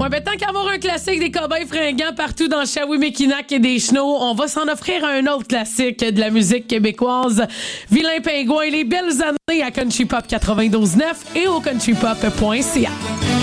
Ouais, ben, tant qu'avoir un classique des Cowboys fringants partout dans Shawinigan et des Chenaux, on va s'en offrir un autre classique de la musique québécoise. Vilain Pingouin, les belles années à Country Pop 92.9 et au countrypop.ca.